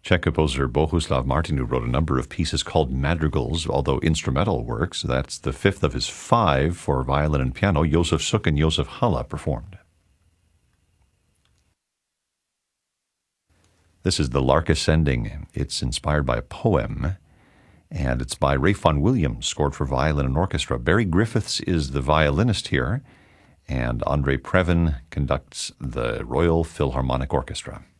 Czech composer Bohuslav Martinu wrote a number of pieces called madrigals, although instrumental works. That's the fifth of his five for violin and piano. Josef Suk and Josef Halle performed. This is The Lark Ascending. It's inspired by a poem, and it's by Ralph Vaughan Williams, scored for violin and orchestra. Barry Griffiths is the violinist here, and Andre Previn conducts the Royal Philharmonic Orchestra.